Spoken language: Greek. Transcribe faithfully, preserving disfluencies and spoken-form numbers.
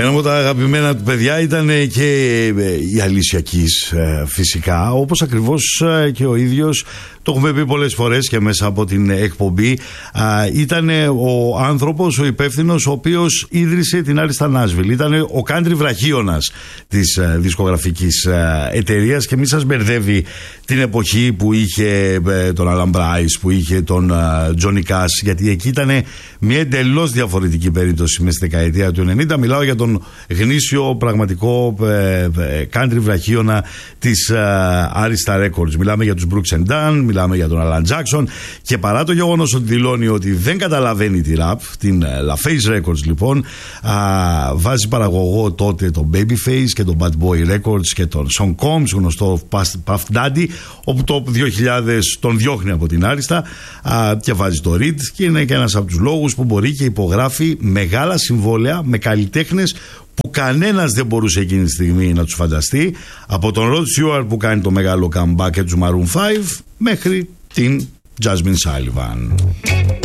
Ένα από τα αγαπημένα του παιδιά ήταν και η Αλίσια Κις, φυσικά, όπως ακριβώς και ο ίδιος, το έχουμε πει πολλές φορές και μέσα από την εκπομπή, ήταν ο άνθρωπος, ο υπεύθυνος, ο οποίος ίδρυσε την Άριστα Νάσβιλ. Ήταν ο κάντρι βραχίωνας της δισκογραφικής εταιρείας και μη σας μπερδεύει την εποχή που είχε τον Άλαν Μπράις, που είχε τον Τζόνι Κάς, γιατί εκεί ήταν μια εντελώς διαφορετική περίπτωση μέσα στη δεκαετία του ενενήντα. Μιλάω για τον γνήσιο πραγματικό κάντρι βραχίωνα της Arista Records. Μιλάμε για τους Brooks and Dunn, μιλάμε για τον Alan Jackson, και παρά το γεγονός ότι δηλώνει ότι δεν καταλαβαίνει τη rap, την La Face Records λοιπόν, α, βάζει παραγωγό τότε τον Babyface και τον Bad Boy Records και τον Sean Combs, γνωστό Puff Daddy, όπου το δύο χιλιάδες τον διώχνει από την Arista α, και βάζει το Reed, και είναι και ένας από τους λόγους που μπορεί και υπογράφει μεγάλα συμβόλαια με καλλιτέχνες που κανένας δεν μπορούσε εκείνη τη στιγμή να τους φανταστεί, από τον Rod Stewart που κάνει το μεγάλο comeback και τους Maroon φάιβ μέχρι την Jasmine Sullivan.